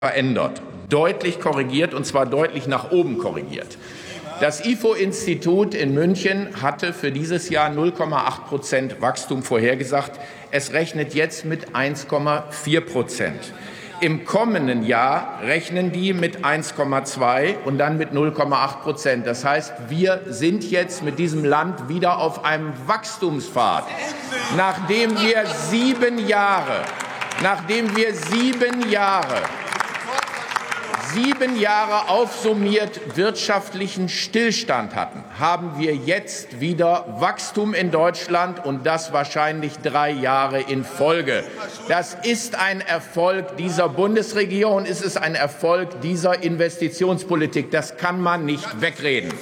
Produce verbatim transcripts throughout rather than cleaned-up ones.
verändert, deutlich korrigiert, und zwar deutlich nach oben korrigiert. Das I F O-Institut in München hatte für dieses Jahr null Komma acht Prozent Wachstum vorhergesagt. Es rechnet jetzt mit eins Komma vier Prozent. Im kommenden Jahr rechnen die mit eins Komma zwei und dann mit null Komma acht Prozent. Das heißt, wir sind jetzt mit diesem Land wieder auf einem Wachstumspfad, nachdem wir sieben Jahre, nachdem wir sieben Jahre sieben Jahre aufsummiert wirtschaftlichen Stillstand hatten, haben wir jetzt wieder Wachstum in Deutschland, und das wahrscheinlich drei Jahre in Folge. Das ist ein Erfolg dieser Bundesregierung, es ist ein Erfolg dieser Investitionspolitik. Das kann man nicht wegreden.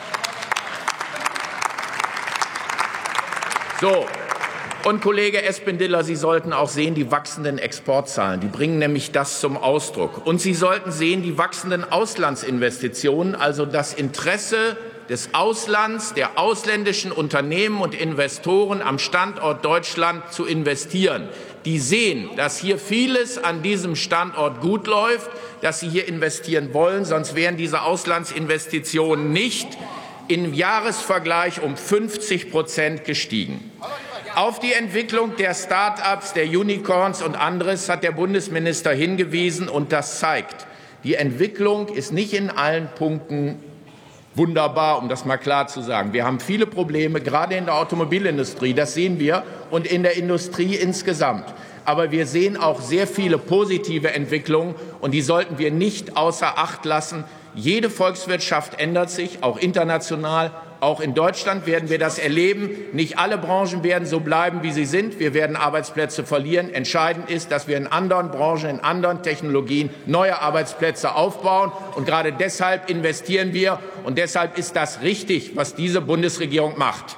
So. Und Kollege Espendiller, Sie sollten auch sehen, die wachsenden Exportzahlen, die bringen nämlich das zum Ausdruck. Und Sie sollten sehen, die wachsenden Auslandsinvestitionen, also das Interesse des Auslands, der ausländischen Unternehmen und Investoren am Standort Deutschland zu investieren. Die sehen, dass hier vieles an diesem Standort gut läuft, dass sie hier investieren wollen, sonst wären diese Auslandsinvestitionen nicht im Jahresvergleich um fünfzig Prozent gestiegen. Auf die Entwicklung der Start-ups, der Unicorns und anderes hat der Bundesminister hingewiesen, und das zeigt, die Entwicklung ist nicht in allen Punkten wunderbar, um das mal klar zu sagen. Wir haben viele Probleme, gerade in der Automobilindustrie, das sehen wir, und in der Industrie insgesamt. Aber wir sehen auch sehr viele positive Entwicklungen, und die sollten wir nicht außer Acht lassen. Jede Volkswirtschaft ändert sich, auch international. Auch in Deutschland werden wir das erleben. Nicht alle Branchen werden so bleiben, wie sie sind. Wir werden Arbeitsplätze verlieren. Entscheidend ist, dass wir in anderen Branchen, in anderen Technologien neue Arbeitsplätze aufbauen. Und gerade deshalb investieren wir. Und deshalb ist das richtig, was diese Bundesregierung macht.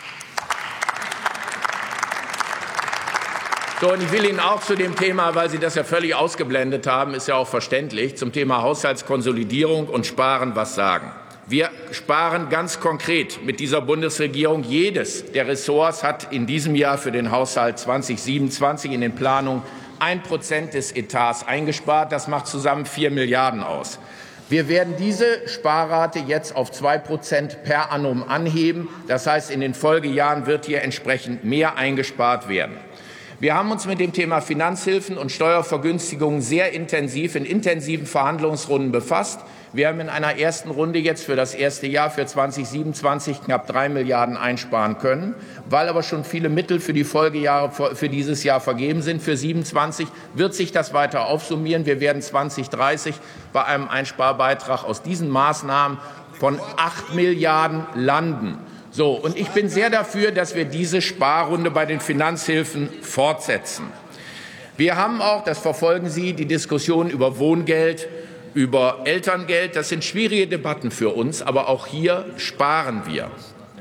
So, und ich will Ihnen auch zu dem Thema, weil Sie das ja völlig ausgeblendet haben, ist ja auch verständlich, zum Thema Haushaltskonsolidierung und Sparen was sagen. Wir sparen ganz konkret mit dieser Bundesregierung. Jedes der Ressorts hat in diesem Jahr für den Haushalt zweitausendsiebenundzwanzig in den Planungen ein Prozent des Etats eingespart. Das macht zusammen vier Milliarden aus. Wir werden diese Sparrate jetzt auf zwei Prozent per annum anheben. Das heißt, in den Folgejahren wird hier entsprechend mehr eingespart werden. Wir haben uns mit dem Thema Finanzhilfen und Steuervergünstigungen sehr intensiv in intensiven Verhandlungsrunden befasst. Wir haben in einer ersten Runde jetzt für das erste Jahr für zweitausendsiebenundzwanzig knapp drei Milliarden einsparen können. Weil aber schon viele Mittel für die Folgejahre für dieses Jahr vergeben sind, für siebenundzwanzig wird sich das weiter aufsummieren. Wir werden zweitausenddreißig bei einem Einsparbeitrag aus diesen Maßnahmen von acht Milliarden landen. So, und ich bin sehr dafür, dass wir diese Sparrunde bei den Finanzhilfen fortsetzen. Wir haben auch, das verfolgen Sie, die Diskussion über Wohngeld, über Elterngeld. Das sind schwierige Debatten für uns, aber auch hier sparen wir.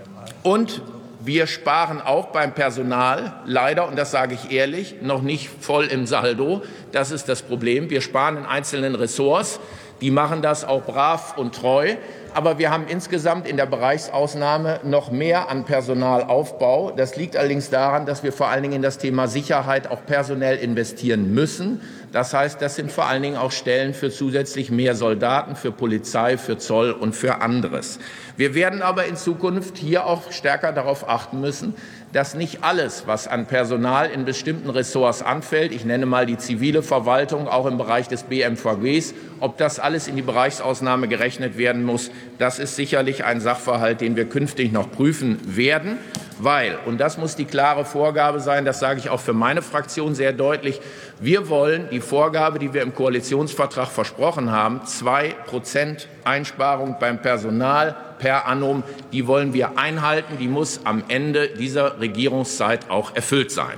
Und wir sparen auch beim Personal, leider, und das sage ich ehrlich, noch nicht voll im Saldo. Das ist das Problem. Wir sparen in einzelnen Ressorts. Die machen das auch brav und treu. Aber wir haben insgesamt in der Bereichsausnahme noch mehr an Personalaufbau. Das liegt allerdings daran, dass wir vor allen Dingen in das Thema Sicherheit auch personell investieren müssen. Das heißt, das sind vor allen Dingen auch Stellen für zusätzlich mehr Soldaten, für Polizei, für Zoll und für anderes. Wir werden aber in Zukunft hier auch stärker darauf achten müssen, dass nicht alles, was an Personal in bestimmten Ressorts anfällt, ich nenne mal die zivile Verwaltung, auch im Bereich des B M V Gs, ob das alles in die Bereichsausnahme gerechnet werden muss, das ist sicherlich ein Sachverhalt, den wir künftig noch prüfen werden. Weil, und das muss die klare Vorgabe sein, das sage ich auch für meine Fraktion sehr deutlich, wir wollen die Vorgabe, die wir im Koalitionsvertrag versprochen haben, zwei Prozent Einsparung beim Personal per annum, die wollen wir einhalten, die muss am Ende dieser Regierungszeit auch erfüllt sein.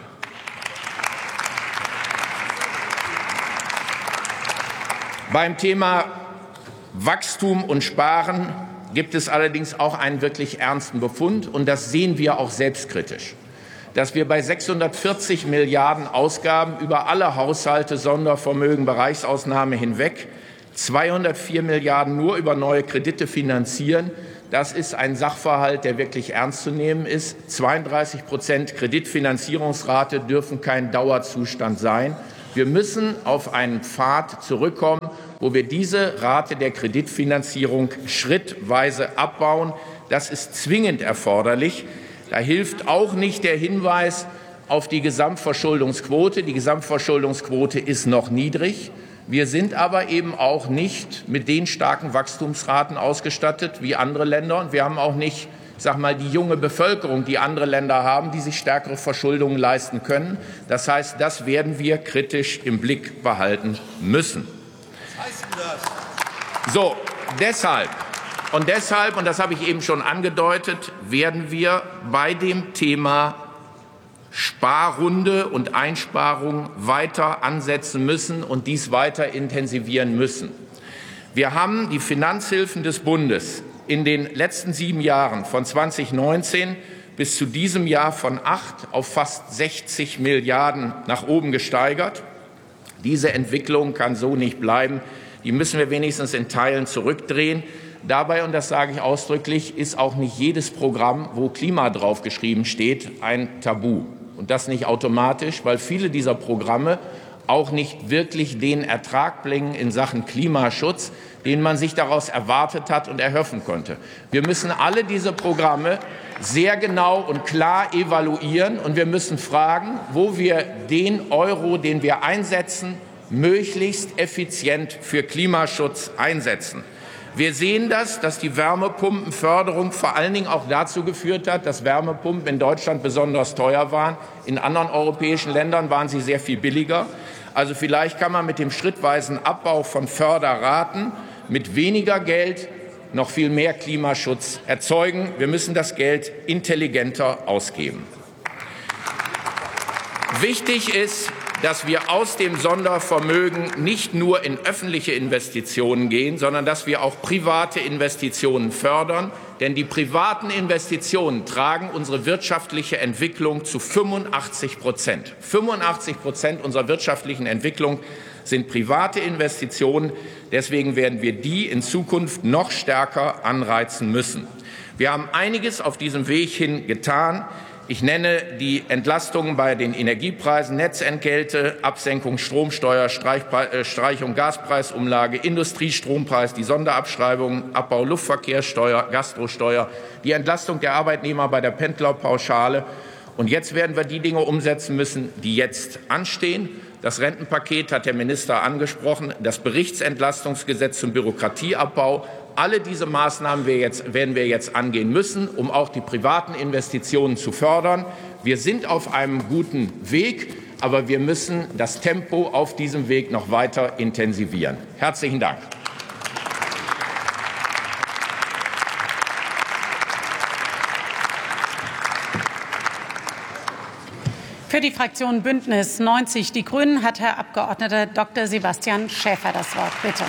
Beim Thema Wachstum und Sparen gibt es allerdings auch einen wirklich ernsten Befund, und das sehen wir auch selbstkritisch, dass wir bei sechshundertvierzig Milliarden Ausgaben über alle Haushalte, Sondervermögen, Bereichsausnahme hinweg zweihundertvier Milliarden nur über neue Kredite finanzieren. Das ist ein Sachverhalt, der wirklich ernst zu nehmen ist. zweiunddreißig Prozent Kreditfinanzierungsrate dürfen kein Dauerzustand sein. Wir müssen auf einen Pfad zurückkommen, wo wir diese Rate der Kreditfinanzierung schrittweise abbauen. Das ist zwingend erforderlich. Da hilft auch nicht der Hinweis auf die Gesamtverschuldungsquote. Die Gesamtverschuldungsquote ist noch niedrig. Wir sind aber eben auch nicht mit den starken Wachstumsraten ausgestattet wie andere Länder. Und wir haben auch nicht, ich sag mal, die junge Bevölkerung, die andere Länder haben, die sich stärkere Verschuldungen leisten können. Das heißt, das werden wir kritisch im Blick behalten müssen. Was heißt denn das? So, deshalb und deshalb, und das habe ich eben schon angedeutet, werden wir bei dem Thema Sparrunde und Einsparung weiter ansetzen müssen und dies weiter intensivieren müssen. Wir haben die Finanzhilfen des Bundes in den letzten sieben Jahren von zweitausendneunzehn bis zu diesem Jahr von acht auf fast sechzig Milliarden nach oben gesteigert. Diese Entwicklung kann so nicht bleiben. Die müssen wir wenigstens in Teilen zurückdrehen. Dabei, und das sage ich ausdrücklich, ist auch nicht jedes Programm, wo Klima draufgeschrieben steht, ein Tabu. Und das nicht automatisch, weil viele dieser Programme auch nicht wirklich den Ertrag bringen in Sachen Klimaschutz, den man sich daraus erwartet hat und erhoffen konnte. Wir müssen alle diese Programme sehr genau und klar evaluieren, und wir müssen fragen, wo wir den Euro, den wir einsetzen, möglichst effizient für Klimaschutz einsetzen. Wir sehen das, dass die Wärmepumpenförderung vor allen Dingen auch dazu geführt hat, dass Wärmepumpen in Deutschland besonders teuer waren. In anderen europäischen Ländern waren sie sehr viel billiger. Also vielleicht kann man mit dem schrittweisen Abbau von Förderraten mit weniger Geld noch viel mehr Klimaschutz erzeugen. Wir müssen das Geld intelligenter ausgeben. Wichtig ist, dass wir aus dem Sondervermögen nicht nur in öffentliche Investitionen gehen, sondern dass wir auch private Investitionen fördern. Denn die privaten Investitionen tragen unsere wirtschaftliche Entwicklung zu fünfundachtzig Prozent. fünfundachtzig Prozent unserer wirtschaftlichen Entwicklung sind private Investitionen. Deswegen werden wir die in Zukunft noch stärker anreizen müssen. Wir haben einiges auf diesem Weg hin getan. Ich nenne die Entlastungen bei den Energiepreisen, Netzentgelte, Absenkung Stromsteuer, Streichung Gaspreisumlage, Industriestrompreis, die Sonderabschreibungen, Abbau Luftverkehrssteuer, Gastrosteuer, die Entlastung der Arbeitnehmer bei der Pendlerpauschale. Und jetzt werden wir die Dinge umsetzen müssen, die jetzt anstehen. Das Rentenpaket hat der Minister angesprochen, das Berichtsentlastungsgesetz zum Bürokratieabbau. Alle diese Maßnahmen werden wir jetzt angehen müssen, um auch die privaten Investitionen zu fördern. Wir sind auf einem guten Weg, aber wir müssen das Tempo auf diesem Weg noch weiter intensivieren. Herzlichen Dank. Für die Fraktion Bündnis neunzig Die Grünen hat Herr Abgeordneter Doktor Sebastian Schäfer das Wort. Bitte.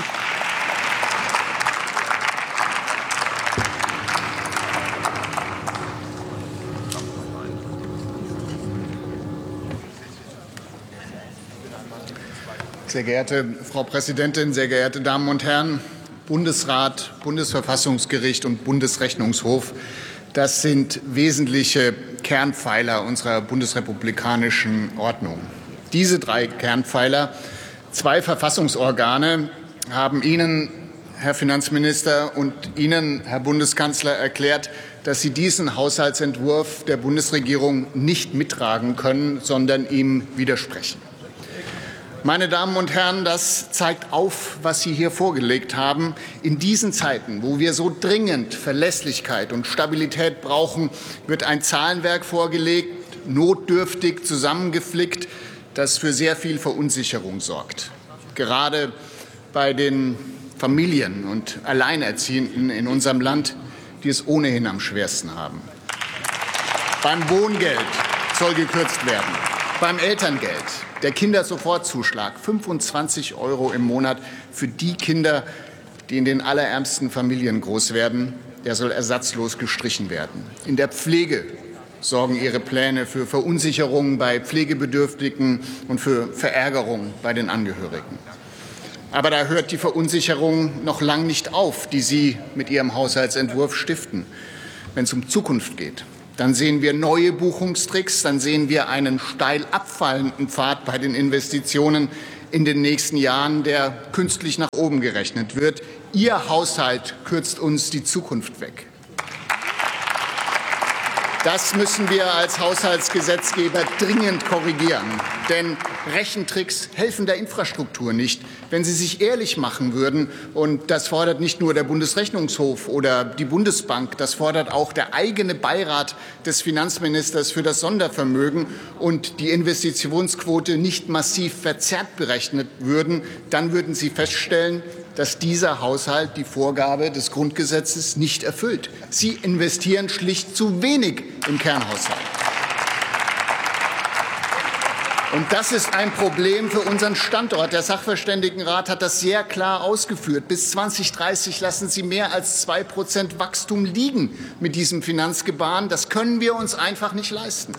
Sehr geehrte Frau Präsidentin, sehr geehrte Damen und Herren! Bundesrat, Bundesverfassungsgericht und Bundesrechnungshof, das sind wesentliche Kernpfeiler unserer bundesrepublikanischen Ordnung. Diese drei Kernpfeiler, zwei Verfassungsorgane, haben Ihnen, Herr Finanzminister, und Ihnen, Herr Bundeskanzler, erklärt, dass Sie diesen Haushaltsentwurf der Bundesregierung nicht mittragen können, sondern ihm widersprechen. Meine Damen und Herren, das zeigt auf, was Sie hier vorgelegt haben. In diesen Zeiten, wo wir so dringend Verlässlichkeit und Stabilität brauchen, wird ein Zahlenwerk vorgelegt, notdürftig zusammengeflickt, das für sehr viel Verunsicherung sorgt. Gerade bei den Familien und Alleinerziehenden in unserem Land, die es ohnehin am schwersten haben. Beim Wohngeld soll gekürzt werden, beim Elterngeld. Der Kindersofortzuschlag, fünfundzwanzig Euro im Monat für die Kinder, die in den allerärmsten Familien groß werden, der soll ersatzlos gestrichen werden. In der Pflege sorgen Ihre Pläne für Verunsicherung bei Pflegebedürftigen und für Verärgerung bei den Angehörigen. Aber da hört die Verunsicherung noch lang nicht auf, die Sie mit Ihrem Haushaltsentwurf stiften. Wenn es um Zukunft geht, Dann sehen wir neue Buchungstricks, dann sehen wir einen steil abfallenden Pfad bei den Investitionen in den nächsten Jahren, der künstlich nach oben gerechnet wird. Ihr Haushalt kürzt uns die Zukunft weg. Das müssen wir als Haushaltsgesetzgeber dringend korrigieren. Denn Rechentricks helfen der Infrastruktur nicht. Wenn Sie sich ehrlich machen würden, und das fordert nicht nur der Bundesrechnungshof oder die Bundesbank, das fordert auch der eigene Beirat des Finanzministers für das Sondervermögen, und die Investitionsquote nicht massiv verzerrt berechnet würden, dann würden Sie feststellen, dass dieser Haushalt die Vorgabe des Grundgesetzes nicht erfüllt. Sie investieren schlicht zu wenig im Kernhaushalt. Und das ist ein Problem für unseren Standort. Der Sachverständigenrat hat das sehr klar ausgeführt. Bis zweitausenddreißig lassen Sie mehr als zwei Prozent Wachstum liegen mit diesem Finanzgebaren. Das können wir uns einfach nicht leisten.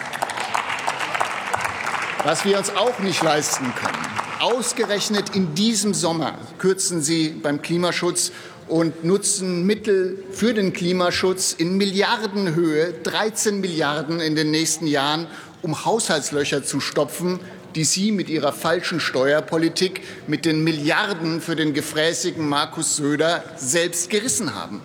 Was wir uns auch nicht leisten können: Ausgerechnet in diesem Sommer kürzen Sie beim Klimaschutz und nutzen Mittel für den Klimaschutz in Milliardenhöhe, dreizehn Milliarden in den nächsten Jahren, um Haushaltslöcher zu stopfen, die Sie mit Ihrer falschen Steuerpolitik mit den Milliarden für den gefräßigen Markus Söder selbst gerissen haben.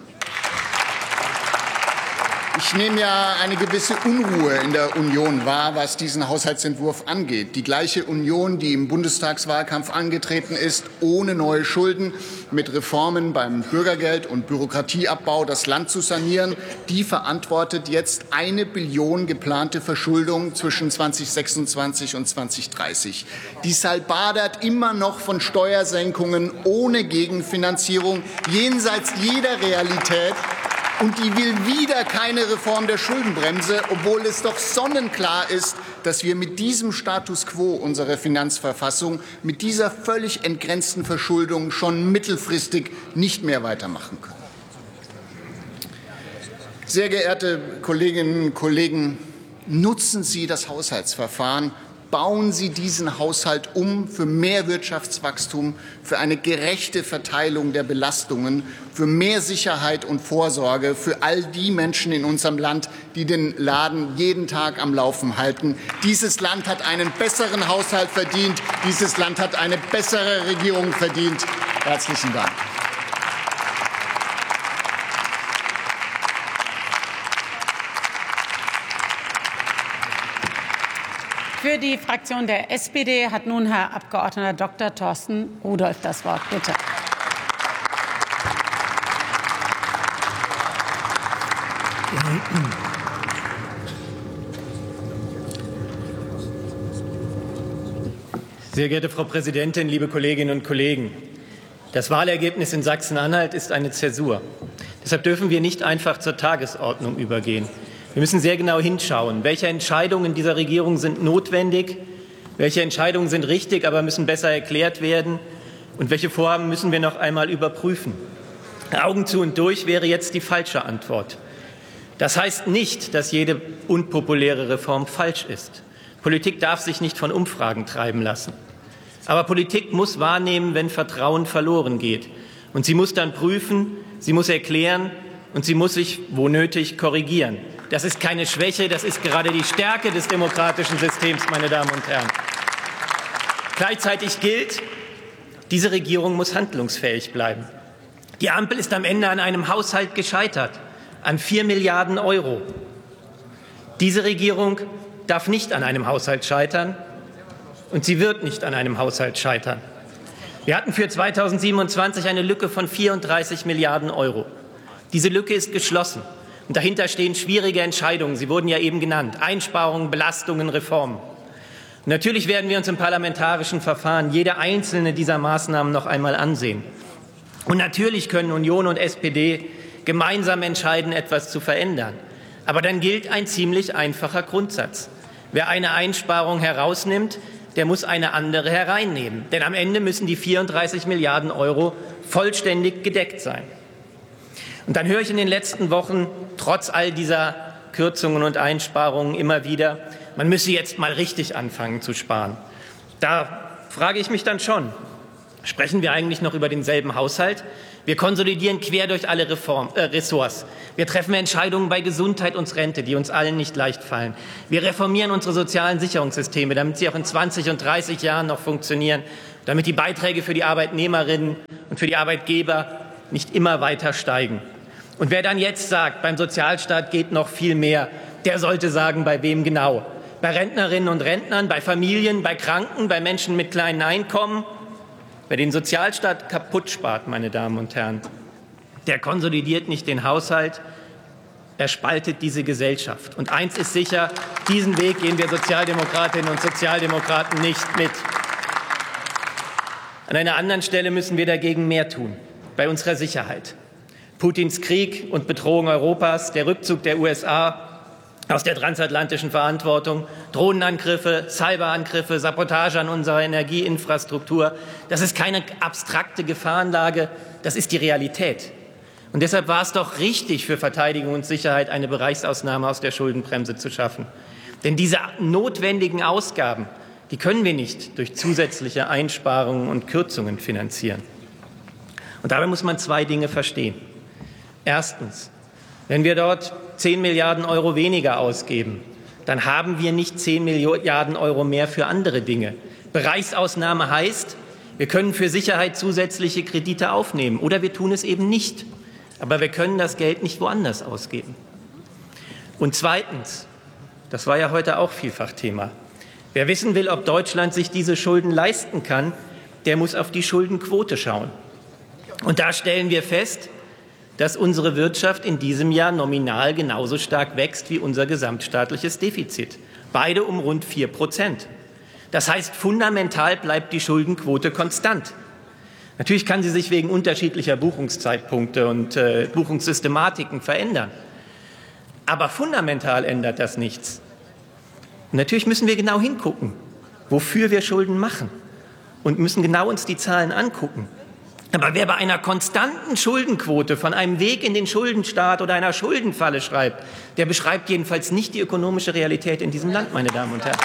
Ich nehme ja eine gewisse Unruhe in der Union wahr, was diesen Haushaltsentwurf angeht. Die gleiche Union, die im Bundestagswahlkampf angetreten ist, ohne neue Schulden, mit Reformen beim Bürgergeld und Bürokratieabbau das Land zu sanieren, die verantwortet jetzt eine Billion geplante Verschuldung zwischen zweitausendsechsundzwanzig und zweitausenddreißig. Die salbadert immer noch von Steuersenkungen ohne Gegenfinanzierung jenseits jeder Realität. Und die will wieder keine Reform der Schuldenbremse, obwohl es doch sonnenklar ist, dass wir mit diesem Status quo unserer Finanzverfassung, mit dieser völlig entgrenzten Verschuldung schon mittelfristig nicht mehr weitermachen können. Sehr geehrte Kolleginnen und Kollegen, nutzen Sie das Haushaltsverfahren. Bauen Sie diesen Haushalt um für mehr Wirtschaftswachstum, für eine gerechte Verteilung der Belastungen, für mehr Sicherheit und Vorsorge für all die Menschen in unserem Land, die den Laden jeden Tag am Laufen halten. Dieses Land hat einen besseren Haushalt verdient. Dieses Land hat eine bessere Regierung verdient. Herzlichen Dank. Für die Fraktion der S P D hat nun Herr Abgeordneter Doktor Thorsten Rudolph das Wort. Bitte. Sehr geehrte Frau Präsidentin, liebe Kolleginnen und Kollegen! Das Wahlergebnis in Sachsen-Anhalt ist eine Zäsur. Deshalb dürfen wir nicht einfach zur Tagesordnung übergehen. Wir müssen sehr genau hinschauen, welche Entscheidungen dieser Regierung sind notwendig, welche Entscheidungen sind richtig, aber müssen besser erklärt werden, und welche Vorhaben müssen wir noch einmal überprüfen. Augen zu und durch wäre jetzt die falsche Antwort. Das heißt nicht, dass jede unpopuläre Reform falsch ist. Politik darf sich nicht von Umfragen treiben lassen. Aber Politik muss wahrnehmen, wenn Vertrauen verloren geht. Und sie muss dann prüfen, sie muss erklären und sie muss sich, wo nötig, korrigieren. Das ist keine Schwäche, das ist gerade die Stärke des demokratischen Systems, meine Damen und Herren. Gleichzeitig gilt, diese Regierung muss handlungsfähig bleiben. Die Ampel ist am Ende an einem Haushalt gescheitert, an vier Milliarden Euro. Diese Regierung darf nicht an einem Haushalt scheitern, und sie wird nicht an einem Haushalt scheitern. Wir hatten für zweitausendsiebenundzwanzig eine Lücke von vierunddreißig Milliarden Euro. Diese Lücke ist geschlossen. Und dahinter stehen schwierige Entscheidungen. Sie wurden ja eben genannt. Einsparungen, Belastungen, Reformen. Und natürlich werden wir uns im parlamentarischen Verfahren jede einzelne dieser Maßnahmen noch einmal ansehen. Und natürlich können Union und S P D gemeinsam entscheiden, etwas zu verändern. Aber dann gilt ein ziemlich einfacher Grundsatz. Wer eine Einsparung herausnimmt, der muss eine andere hereinnehmen. Denn am Ende müssen die vierunddreißig Milliarden Euro vollständig gedeckt sein. Und dann höre ich in den letzten Wochen trotz all dieser Kürzungen und Einsparungen immer wieder, man müsse jetzt mal richtig anfangen zu sparen. Da frage ich mich dann schon, Sprechen wir eigentlich noch über denselben Haushalt? Wir konsolidieren quer durch alle Reform, äh, Ressorts. Wir treffen Entscheidungen bei Gesundheit und Rente, die uns allen nicht leicht fallen. Wir reformieren unsere sozialen Sicherungssysteme, damit sie auch in zwanzig und dreißig Jahren noch funktionieren, damit die Beiträge für die Arbeitnehmerinnen und für die Arbeitgeber nicht immer weiter steigen. Und wer dann jetzt sagt, beim Sozialstaat geht noch viel mehr, der sollte sagen, bei wem genau. Bei Rentnerinnen und Rentnern, bei Familien, bei Kranken, bei Menschen mit kleinen Einkommen. Wer den Sozialstaat kaputt spart, meine Damen und Herren, der konsolidiert nicht den Haushalt, er spaltet diese Gesellschaft. Und eins ist sicher, diesen Weg gehen wir Sozialdemokratinnen und Sozialdemokraten nicht mit. An einer anderen Stelle müssen wir dagegen mehr tun, bei unserer Sicherheit. Putins Krieg und Bedrohung Europas, der Rückzug der U S A aus der transatlantischen Verantwortung, Drohnenangriffe, Cyberangriffe, Sabotage an unserer Energieinfrastruktur. Das ist keine abstrakte Gefahrenlage, das ist die Realität. Und deshalb war es doch richtig, für Verteidigung und Sicherheit eine Bereichsausnahme aus der Schuldenbremse zu schaffen. Denn diese notwendigen Ausgaben, die können wir nicht durch zusätzliche Einsparungen und Kürzungen finanzieren. Und dabei muss man zwei Dinge verstehen. Erstens, wenn wir dort zehn Milliarden Euro weniger ausgeben, dann haben wir nicht zehn Milliarden Euro mehr für andere Dinge. Bereichsausnahme heißt, wir können für Sicherheit zusätzliche Kredite aufnehmen oder wir tun es eben nicht. Aber wir können das Geld nicht woanders ausgeben. Und zweitens, das war ja heute auch vielfach Thema, wer wissen will, ob Deutschland sich diese Schulden leisten kann, der muss auf die Schuldenquote schauen. Und da stellen wir fest, dass unsere Wirtschaft in diesem Jahr nominal genauso stark wächst wie unser gesamtstaatliches Defizit. Beide um rund vier Prozent. Das heißt, fundamental bleibt die Schuldenquote konstant. Natürlich kann sie sich wegen unterschiedlicher Buchungszeitpunkte und äh, Buchungssystematiken verändern. Aber fundamental ändert das nichts. Und natürlich müssen wir genau hingucken, wofür wir Schulden machen. Und müssen genau uns die Zahlen angucken. Aber wer bei einer konstanten Schuldenquote von einem Weg in den Schuldenstaat oder einer Schuldenfalle schreibt, der beschreibt jedenfalls nicht die ökonomische Realität in diesem Land, meine Damen und Herren.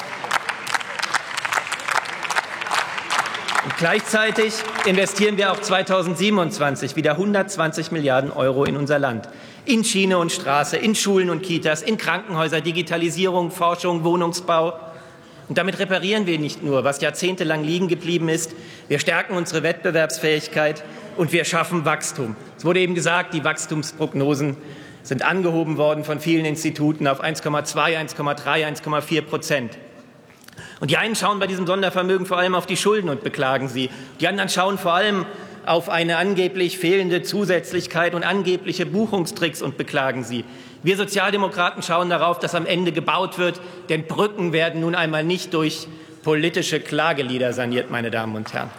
Und gleichzeitig investieren wir auch zweitausendsiebenundzwanzig wieder hundertzwanzig Milliarden Euro in unser Land. In Schiene und Straße, in Schulen und Kitas, in Krankenhäuser, Digitalisierung, Forschung, Wohnungsbau. Und damit reparieren wir nicht nur, was jahrzehntelang liegen geblieben ist, wir stärken unsere Wettbewerbsfähigkeit und wir schaffen Wachstum. Es wurde eben gesagt, die Wachstumsprognosen sind angehoben worden von vielen Instituten auf eins Komma zwei, eins Komma drei, eins Komma vier Prozent. Und die einen schauen bei diesem Sondervermögen vor allem auf die Schulden und beklagen sie. Die anderen schauen vor allem auf eine angeblich fehlende Zusätzlichkeit und angebliche Buchungstricks und beklagen sie. Wir Sozialdemokraten schauen darauf, dass am Ende gebaut wird, denn Brücken werden nun einmal nicht durch politische Klagelieder saniert, meine Damen und Herren.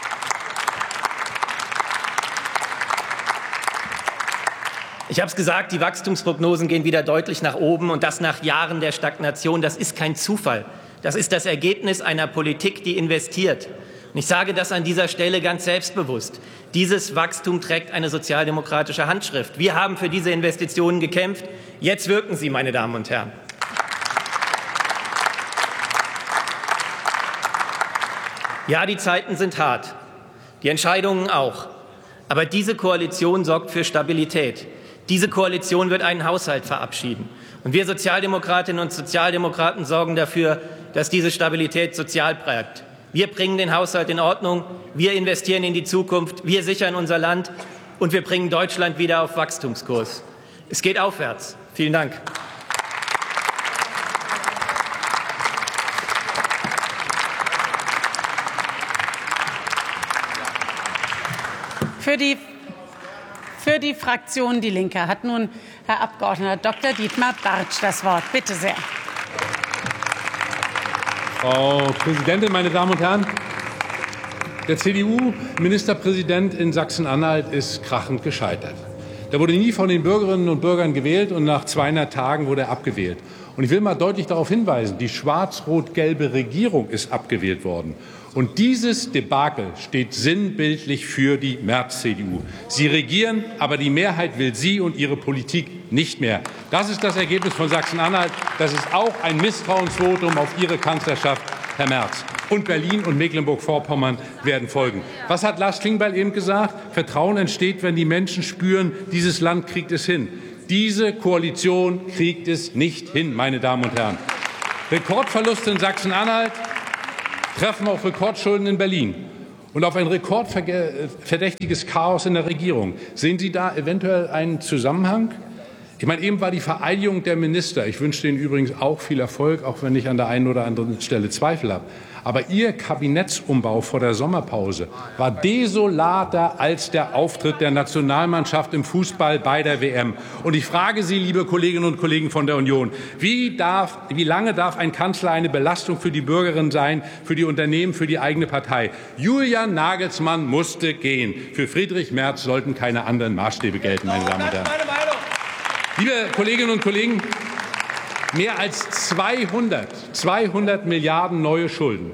Ich habe es gesagt, die Wachstumsprognosen gehen wieder deutlich nach oben und das nach Jahren der Stagnation. Das ist kein Zufall. Das ist das Ergebnis einer Politik, die investiert. Und ich sage das an dieser Stelle ganz selbstbewusst. Dieses Wachstum trägt eine sozialdemokratische Handschrift. Wir haben für diese Investitionen gekämpft. Jetzt wirken sie, meine Damen und Herren. Ja, die Zeiten sind hart, die Entscheidungen auch. Aber diese Koalition sorgt für Stabilität. Diese Koalition wird einen Haushalt verabschieden. Und wir Sozialdemokratinnen und Sozialdemokraten sorgen dafür, dass diese Stabilität sozial bleibt. Wir bringen den Haushalt in Ordnung, wir investieren in die Zukunft, wir sichern unser Land und wir bringen Deutschland wieder auf Wachstumskurs. Es geht aufwärts. Vielen Dank. Für die, für die Fraktion Die Linke hat nun Herr Abgeordneter Doktor Dietmar Bartsch das Wort. Bitte sehr. Frau Präsidentin, meine Damen und Herren! Der C D U-Ministerpräsident in Sachsen-Anhalt ist krachend gescheitert. Der wurde nie von den Bürgerinnen und Bürgern gewählt und nach zweihundert Tagen wurde er abgewählt. Und ich will mal deutlich darauf hinweisen, die schwarz-rot-gelbe Regierung ist abgewählt worden. Und dieses Debakel steht sinnbildlich für die Merz-C D U. Sie regieren, aber die Mehrheit will Sie und Ihre Politik nicht mehr. Das ist das Ergebnis von Sachsen-Anhalt. Das ist auch ein Misstrauensvotum auf Ihre Kanzlerschaft, Herr Merz. Und Berlin und Mecklenburg-Vorpommern werden folgen. Was hat Lars Klingbeil eben gesagt? Vertrauen entsteht, wenn die Menschen spüren, dieses Land kriegt es hin. Diese Koalition kriegt es nicht hin, meine Damen und Herren. Rekordverluste in Sachsen-Anhalt treffen auf Rekordschulden in Berlin und auf ein rekordverdächtiges Chaos in der Regierung. Sehen Sie da eventuell einen Zusammenhang? Ich meine, eben war die Vereidigung der Minister. Ich wünsche Ihnen übrigens auch viel Erfolg, auch wenn ich an der einen oder anderen Stelle Zweifel habe. Aber Ihr Kabinettsumbau vor der Sommerpause war desolater als der Auftritt der Nationalmannschaft im Fußball bei der W M. Und ich frage Sie, liebe Kolleginnen und Kollegen von der Union, wie, darf, wie lange darf ein Kanzler eine Belastung für die Bürgerinnen sein, für die Unternehmen, für die eigene Partei? Julian Nagelsmann musste gehen. Für Friedrich Merz sollten keine anderen Maßstäbe gelten, meine Damen und Herren. Liebe Kolleginnen und Kollegen, mehr als zweihundert Milliarden neue Schulden.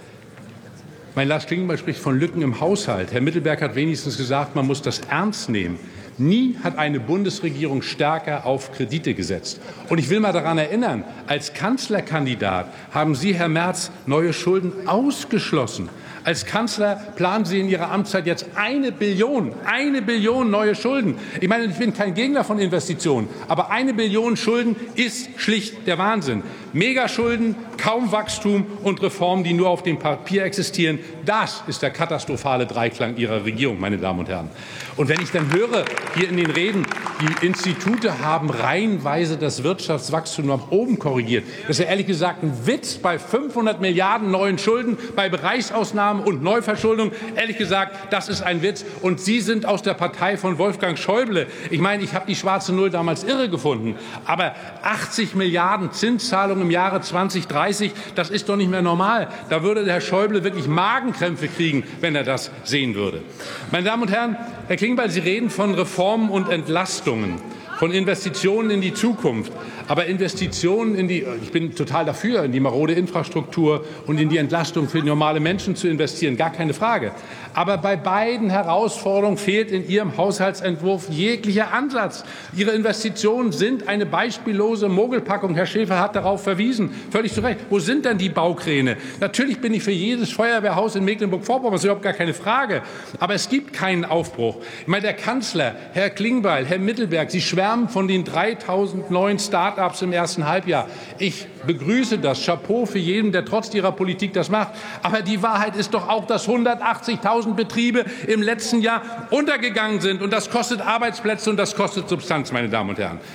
Mein Lars Klingbeil spricht von Lücken im Haushalt. Herr Mittelberg hat wenigstens gesagt, man muss das ernst nehmen. Nie hat eine Bundesregierung stärker auf Kredite gesetzt. Und ich will mal daran erinnern, als Kanzlerkandidat haben Sie, Herr Merz, neue Schulden ausgeschlossen. Als Kanzler planen Sie in Ihrer Amtszeit jetzt eine Billion, eine Billion neue Schulden. Ich meine, ich bin kein Gegner von Investitionen, aber eine Billion Schulden ist schlicht der Wahnsinn. Megaschulden, kaum Wachstum und Reformen, die nur auf dem Papier existieren. Das ist der katastrophale Dreiklang Ihrer Regierung, meine Damen und Herren. Und wenn ich dann höre, hier in den Reden, die Institute haben reihenweise das Wirtschaftswachstum nach oben korrigiert. Das ist ja ehrlich gesagt ein Witz bei fünfhundert Milliarden neuen Schulden, bei Bereichsausnahmen und Neuverschuldung. Ehrlich gesagt, das ist ein Witz. Und Sie sind aus der Partei von Wolfgang Schäuble. Ich meine, ich habe die schwarze Null damals irre gefunden. Aber achtzig Milliarden Zinszahlungen im Jahre zweitausenddreißig, das ist doch nicht mehr normal. Da würde der Herr Schäuble wirklich Magenkrämpfe kriegen, wenn er das sehen würde. Meine Damen und Herren, Herr Klingbeil, Sie reden von Reformen und Entlastungen, von Investitionen in die Zukunft. Aber Investitionen in die, ich bin total dafür, in die marode Infrastruktur und in die Entlastung für normale Menschen zu investieren, gar keine Frage. Aber bei beiden Herausforderungen fehlt in Ihrem Haushaltsentwurf jeglicher Ansatz. Ihre Investitionen sind eine beispiellose Mogelpackung. Herr Schäfer hat darauf verwiesen, völlig zu Recht. Wo sind denn die Baukräne? Natürlich bin ich für jedes Feuerwehrhaus in Mecklenburg-Vorpommern, das ist überhaupt gar keine Frage. Aber es gibt keinen Aufbruch. Ich meine, der Kanzler, Herr Klingbeil, Herr Mittelberg, Sie schwärmen von den dreitausend neuen Start-ups im ersten Halbjahr. Ich begrüße das. Chapeau für jeden, der trotz Ihrer Politik das macht. Aber die Wahrheit ist doch auch, dass hundertachtzigtausend Betriebe im letzten Jahr untergegangen sind. Und das kostet Arbeitsplätze und das kostet Substanz, meine Damen und Herren.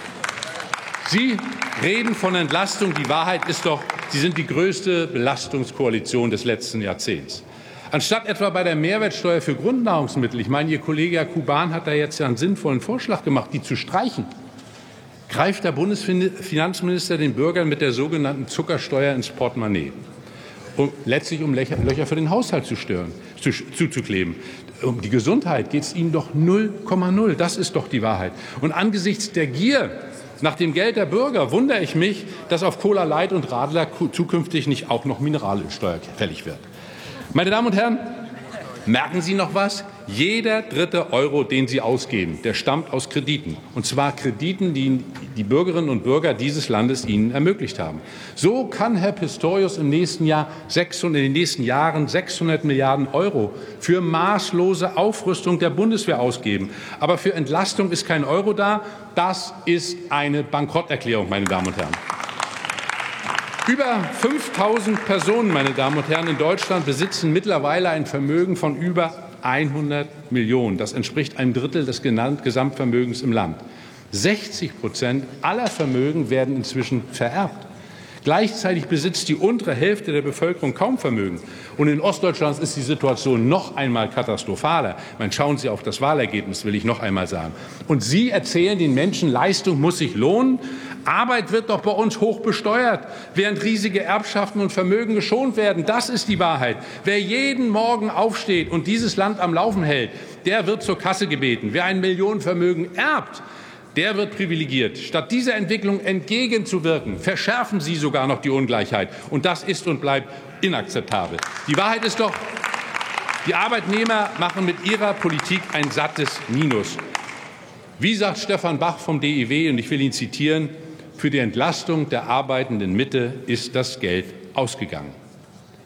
Sie reden von Entlastung. Die Wahrheit ist doch, Sie sind die größte Belastungskoalition des letzten Jahrzehnts. Anstatt etwa bei der Mehrwertsteuer für Grundnahrungsmittel, ich meine, Ihr Kollege Herr Kuban hat da jetzt ja einen sinnvollen Vorschlag gemacht, die zu streichen, greift der Bundesfinanzminister den Bürgern mit der sogenannten Zuckersteuer ins Portemonnaie. Um, letztlich um Löcher, Löcher für den Haushalt zu stören, zu, zuzukleben. Um die Gesundheit geht es Ihnen doch null Komma null. Das ist doch die Wahrheit. Und angesichts der Gier nach dem Geld der Bürger wundere ich mich, dass auf Cola Light und Radler zukünftig nicht auch noch Mineralölsteuer fällig wird. Meine Damen und Herren, merken Sie noch was? Jeder dritte Euro, den Sie ausgeben, der stammt aus Krediten. Und zwar Krediten, die die Bürgerinnen und Bürger dieses Landes Ihnen ermöglicht haben. So kann Herr Pistorius im nächsten Jahr sechshundert, in den nächsten Jahren sechshundert Milliarden Euro für maßlose Aufrüstung der Bundeswehr ausgeben. Aber für Entlastung ist kein Euro da. Das ist eine Bankrotterklärung, meine Damen und Herren. Über fünftausend Personen, meine Damen und Herren, in Deutschland besitzen mittlerweile ein Vermögen von über hundert Millionen. Das entspricht einem Drittel des Gesamtvermögens im Land. sechzig Prozent aller Vermögen werden inzwischen vererbt. Gleichzeitig besitzt die untere Hälfte der Bevölkerung kaum Vermögen. Und in Ostdeutschland ist die Situation noch einmal katastrophaler. Man, schauen Sie auf das Wahlergebnis, will ich noch einmal sagen. Und Sie erzählen den Menschen, Leistung muss sich lohnen. Arbeit wird doch bei uns hoch besteuert, während riesige Erbschaften und Vermögen geschont werden. Das ist die Wahrheit. Wer jeden Morgen aufsteht und dieses Land am Laufen hält, der wird zur Kasse gebeten. Wer ein Millionenvermögen erbt, der wird privilegiert. Statt dieser Entwicklung entgegenzuwirken, verschärfen Sie sogar noch die Ungleichheit. Und das ist und bleibt inakzeptabel. Die Wahrheit ist doch, die Arbeitnehmer machen mit ihrer Politik ein sattes Minus. Wie sagt Stefan Bach vom D I W, und ich will ihn zitieren, für die Entlastung der arbeitenden Mitte ist das Geld ausgegangen.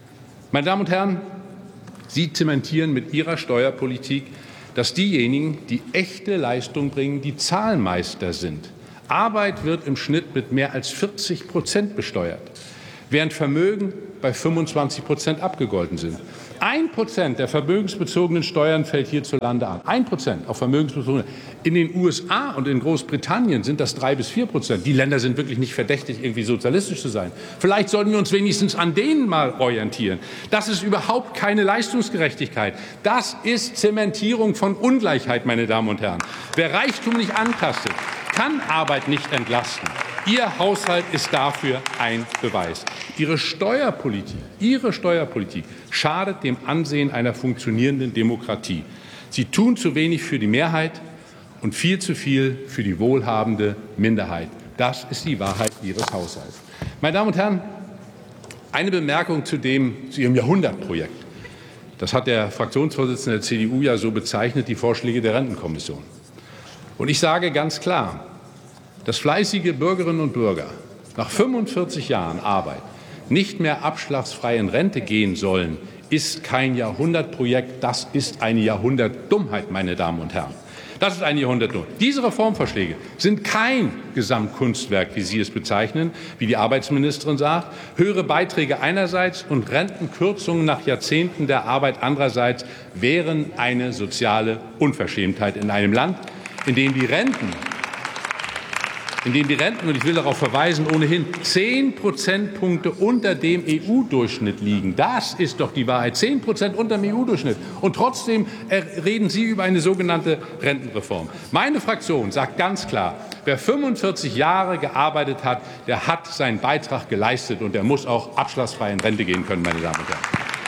Meine Damen und Herren, Sie zementieren mit Ihrer Steuerpolitik, dass diejenigen, die echte Leistung bringen, die Zahlmeister sind. Arbeit wird im Schnitt mit mehr als vierzig Prozent besteuert, während Vermögen bei fünfundzwanzig Prozent abgegolten sind. Ein Prozent der vermögensbezogenen Steuern fällt hierzulande an. Ein Prozent auf vermögensbezogene. In den U S A und in Großbritannien sind das drei bis vier Prozent. Die Länder sind wirklich nicht verdächtig, irgendwie sozialistisch zu sein. Vielleicht sollten wir uns wenigstens an denen mal orientieren. Das ist überhaupt keine Leistungsgerechtigkeit. Das ist Zementierung von Ungleichheit, meine Damen und Herren. Wer Reichtum nicht antastet, kann Arbeit nicht entlasten. Ihr Haushalt ist dafür ein Beweis. Ihre Steuerpolitik, Ihre Steuerpolitik schadet dem Ansehen einer funktionierenden Demokratie. Sie tun zu wenig für die Mehrheit und viel zu viel für die wohlhabende Minderheit. Das ist die Wahrheit Ihres Haushalts. Meine Damen und Herren, eine Bemerkung zu, dem, zu Ihrem Jahrhundertprojekt. Das hat der Fraktionsvorsitzende der C D U ja so bezeichnet, die Vorschläge der Rentenkommission. Und ich sage ganz klar, dass fleißige Bürgerinnen und Bürger nach fünfundvierzig Jahren Arbeit nicht mehr abschlagsfrei in Rente gehen sollen, ist kein Jahrhundertprojekt, das ist eine Jahrhundertdummheit, meine Damen und Herren. Das ist eine Jahrhundertdummheit. Diese Reformvorschläge sind kein Gesamtkunstwerk, wie Sie es bezeichnen, wie die Arbeitsministerin sagt. Höhere Beiträge einerseits und Rentenkürzungen nach Jahrzehnten der Arbeit andererseits wären eine soziale Unverschämtheit in einem Land, in dem die Renten in dem die Renten, und ich will darauf verweisen, ohnehin zehn Prozentpunkte unter dem E U-Durchschnitt liegen. Das ist doch die Wahrheit, zehn Prozent unter dem E U-Durchschnitt. Und trotzdem reden Sie über eine sogenannte Rentenreform. Meine Fraktion sagt ganz klar, wer fünfundvierzig Jahre gearbeitet hat, der hat seinen Beitrag geleistet, und der muss auch abschlagsfrei in Rente gehen können, meine Damen und Herren.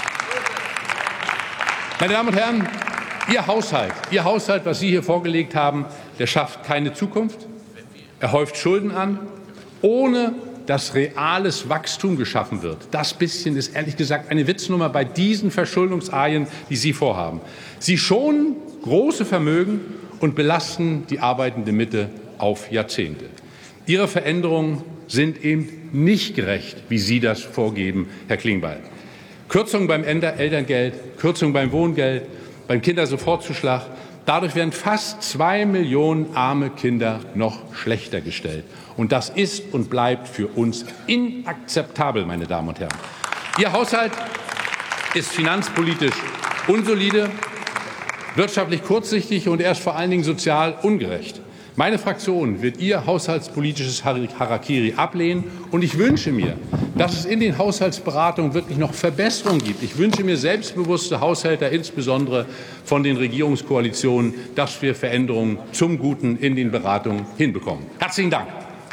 Meine Damen und Herren, Ihr Haushalt, Ihr Haushalt, was Sie hier vorgelegt haben, der schafft keine Zukunft. Er häuft Schulden an, ohne dass reales Wachstum geschaffen wird. Das bisschen ist ehrlich gesagt eine Witznummer bei diesen Verschuldungsaien, die Sie vorhaben. Sie schonen große Vermögen und belasten die arbeitende Mitte auf Jahrzehnte. Ihre Veränderungen sind eben nicht gerecht, wie Sie das vorgeben, Herr Klingbeil. Kürzungen beim Elterngeld, Kürzungen beim Wohngeld, beim Kindersofortzuschlag. Dadurch werden fast zwei Millionen arme Kinder noch schlechter gestellt. Und das ist und bleibt für uns inakzeptabel, meine Damen und Herren. Ihr Haushalt ist finanzpolitisch unsolide, wirtschaftlich kurzsichtig und er ist vor allen Dingen sozial ungerecht. Meine Fraktion wird Ihr haushaltspolitisches Harakiri ablehnen, und ich wünsche mir, dass es in den Haushaltsberatungen wirklich noch Verbesserungen gibt. Ich wünsche mir selbstbewusste Haushälter, insbesondere von den Regierungskoalitionen, dass wir Veränderungen zum Guten in den Beratungen hinbekommen. Herzlichen Dank.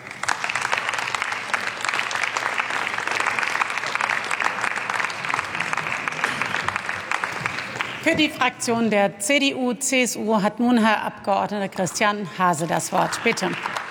Für die Fraktion der C D U C S U hat nun Herr Abgeordneter Christian Hase das Wort. Bitte.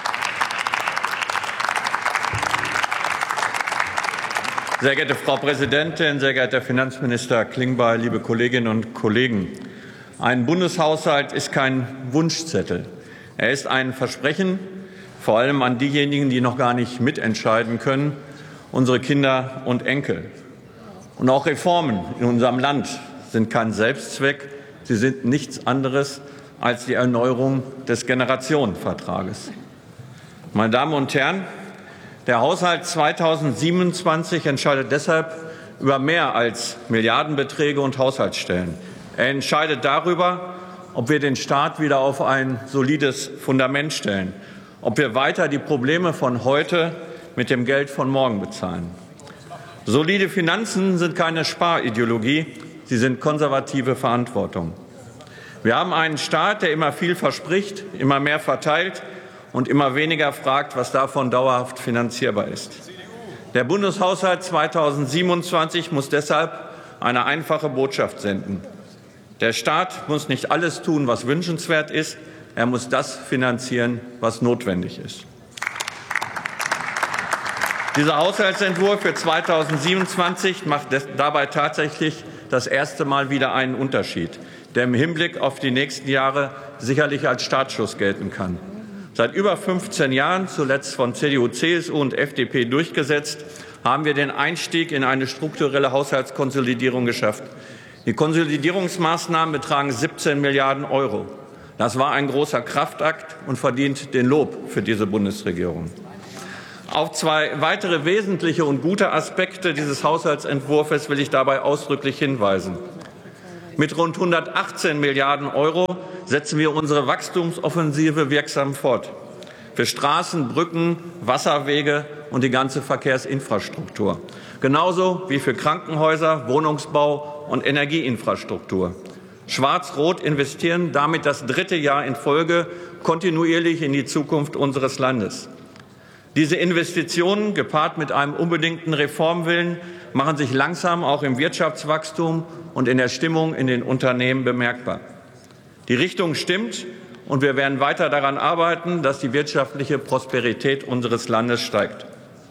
Sehr geehrte Frau Präsidentin, sehr geehrter Finanzminister Klingbeil, liebe Kolleginnen und Kollegen! Ein Bundeshaushalt ist kein Wunschzettel. Er ist ein Versprechen, vor allem an diejenigen, die noch gar nicht mitentscheiden können, unsere Kinder und Enkel. Und auch Reformen in unserem Land sind kein Selbstzweck. Sie sind nichts anderes als die Erneuerung des Generationenvertrages. Meine Damen und Herren, der Haushalt zweitausendsiebenundzwanzig entscheidet deshalb über mehr als Milliardenbeträge und Haushaltsstellen. Er entscheidet darüber, ob wir den Staat wieder auf ein solides Fundament stellen, ob wir weiter die Probleme von heute mit dem Geld von morgen bezahlen. Solide Finanzen sind keine Sparideologie, sie sind konservative Verantwortung. Wir haben einen Staat, der immer viel verspricht, immer mehr verteilt und immer weniger fragt, was davon dauerhaft finanzierbar ist. Der Bundeshaushalt zweitausendsiebenundzwanzig muss deshalb eine einfache Botschaft senden. Der Staat muss nicht alles tun, was wünschenswert ist. Er muss das finanzieren, was notwendig ist. Dieser Haushaltsentwurf für zweitausendsiebenundzwanzig macht dabei tatsächlich das erste Mal wieder einen Unterschied, der im Hinblick auf die nächsten Jahre sicherlich als Startschuss gelten kann. Seit über fünfzehn Jahren, zuletzt von C D U, C S U und F D P durchgesetzt, haben wir den Einstieg in eine strukturelle Haushaltskonsolidierung geschafft. Die Konsolidierungsmaßnahmen betragen siebzehn Milliarden Euro. Das war ein großer Kraftakt und verdient den Lob für diese Bundesregierung. Auf zwei weitere wesentliche und gute Aspekte dieses Haushaltsentwurfs will ich dabei ausdrücklich hinweisen. Mit rund hundertachtzehn Milliarden Euro setzen wir unsere Wachstumsoffensive wirksam fort. Für Straßen, Brücken, Wasserwege und die ganze Verkehrsinfrastruktur. Genauso wie für Krankenhäuser, Wohnungsbau und Energieinfrastruktur. Schwarz-Rot investieren damit das dritte Jahr in Folge kontinuierlich in die Zukunft unseres Landes. Diese Investitionen, gepaart mit einem unbedingten Reformwillen, machen sich langsam auch im Wirtschaftswachstum und in der Stimmung in den Unternehmen bemerkbar. Die Richtung stimmt, und wir werden weiter daran arbeiten, dass die wirtschaftliche Prosperität unseres Landes steigt.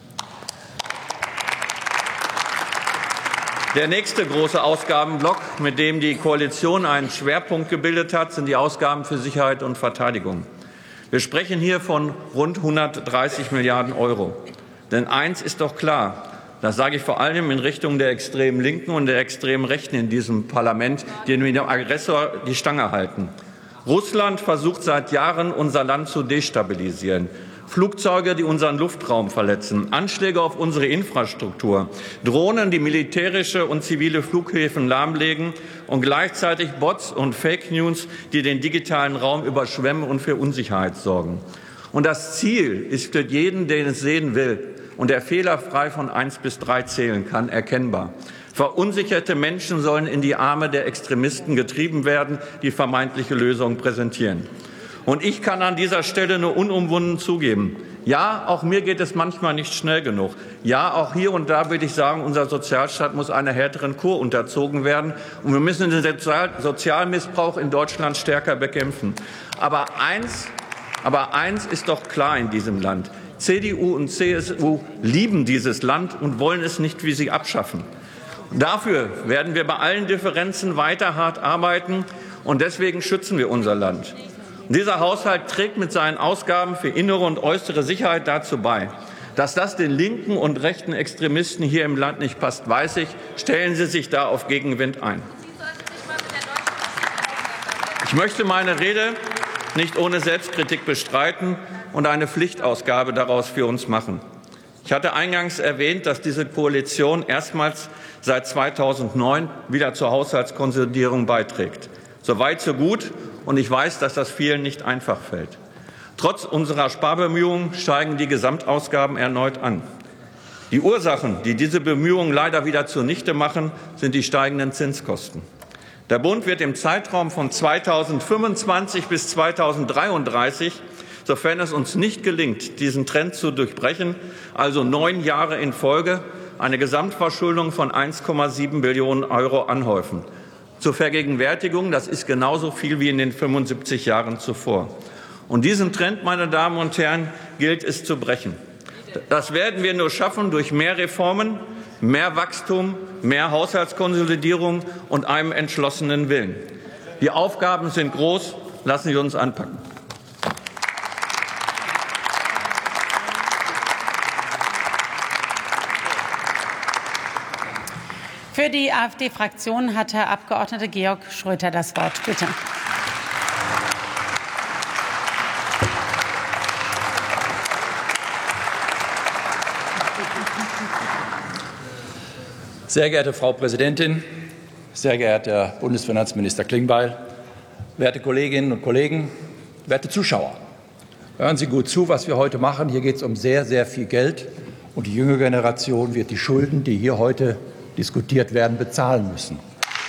Der nächste große Ausgabenblock, mit dem die Koalition einen Schwerpunkt gebildet hat, sind die Ausgaben für Sicherheit und Verteidigung. Wir sprechen hier von rund hundertdreißig Milliarden Euro. Denn eins ist doch klar, das sage ich vor allem in Richtung der extremen Linken und der extremen Rechten in diesem Parlament, die mit dem Aggressor die Stange halten. Russland versucht seit Jahren, unser Land zu destabilisieren. Flugzeuge, die unseren Luftraum verletzen, Anschläge auf unsere Infrastruktur, Drohnen, die militärische und zivile Flughäfen lahmlegen und gleichzeitig Bots und Fake News, die den digitalen Raum überschwemmen und für Unsicherheit sorgen. Und das Ziel ist für jeden, den es sehen will und der fehlerfrei von eins bis drei zählen kann, erkennbar. Verunsicherte Menschen sollen in die Arme der Extremisten getrieben werden, die vermeintliche Lösungen präsentieren. Und ich kann an dieser Stelle nur unumwunden zugeben, ja, auch mir geht es manchmal nicht schnell genug. Ja, auch hier und da würde ich sagen, unser Sozialstaat muss einer härteren Kur unterzogen werden. Und wir müssen den Sozial- Sozialmissbrauch in Deutschland stärker bekämpfen. Aber eins, aber eins ist doch klar in diesem Land. C D U und C S U lieben dieses Land und wollen es nicht wie sie abschaffen. Dafür werden wir bei allen Differenzen weiter hart arbeiten. Und deswegen schützen wir unser Land. Dieser Haushalt trägt mit seinen Ausgaben für innere und äußere Sicherheit dazu bei. Dass das den linken und rechten Extremisten hier im Land nicht passt, weiß ich. Stellen Sie sich da auf Gegenwind ein. Ich möchte meine Rede nicht ohne Selbstkritik bestreiten und eine Pflichtausgabe daraus für uns machen. Ich hatte eingangs erwähnt, dass diese Koalition erstmals seit zweitausendneun wieder zur Haushaltskonsolidierung beiträgt. So weit, so gut. Und ich weiß, dass das vielen nicht einfach fällt. Trotz unserer Sparbemühungen steigen die Gesamtausgaben erneut an. Die Ursachen, die diese Bemühungen leider wieder zunichte machen, sind die steigenden Zinskosten. Der Bund wird im Zeitraum von zweitausendfünfundzwanzig bis zweitausenddreiunddreißig, sofern es uns nicht gelingt, diesen Trend zu durchbrechen, also neun Jahre in Folge, eine Gesamtverschuldung von eins Komma sieben Billionen Euro anhäufen. Zur Vergegenwärtigung, das ist genauso viel wie in den fünfundsiebzig Jahren zuvor. Und diesen Trend, meine Damen und Herren, gilt es zu brechen. Das werden wir nur schaffen durch mehr Reformen, mehr Wachstum, mehr Haushaltskonsolidierung und einem entschlossenen Willen. Die Aufgaben sind groß, lassen Sie uns anpacken. Für die AfD-Fraktion hat Herr Abgeordneter Georg Schröter das Wort. Bitte. Sehr geehrte Frau Präsidentin, sehr geehrter Bundesfinanzminister Klingbeil, werte Kolleginnen und Kollegen, werte Zuschauer! Hören Sie gut zu, was wir heute machen. Hier geht es um sehr, sehr viel Geld. Und die junge Generation wird die Schulden, die hier heute diskutiert werden, bezahlen müssen.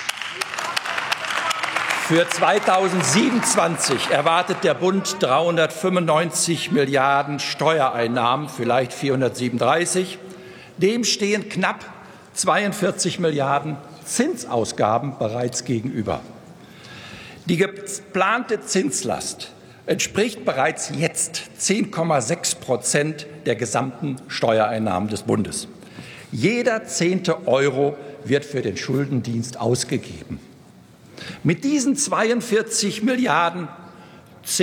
Für zweitausendsiebenundzwanzig erwartet der Bund dreihundertfünfundneunzig Milliarden Steuereinnahmen, vielleicht vierhundertsiebenunddreißig. Dem stehen knapp zweiundvierzig Milliarden Zinsausgaben bereits gegenüber. Die geplante Zinslast entspricht bereits jetzt zehn Komma sechs Prozent der gesamten Steuereinnahmen des Bundes. Jeder zehnte Euro wird für den Schuldendienst ausgegeben. Mit diesen zweiundvierzig Milliarden